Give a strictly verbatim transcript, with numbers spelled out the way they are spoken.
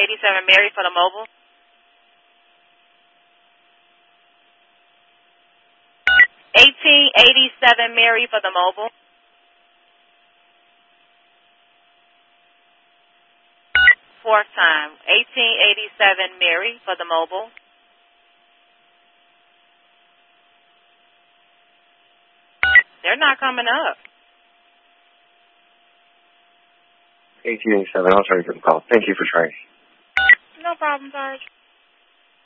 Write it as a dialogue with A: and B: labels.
A: eighty-seven Mary for the mobile. eighteen eighty-seven Mary for the mobile. Fourth time. eighteen eighty-seven Mary for the mobile. They're not coming up.
B: eighteen eighty-seven, I'll try to give them a call. Thank you for trying.
A: No problem, Sarge.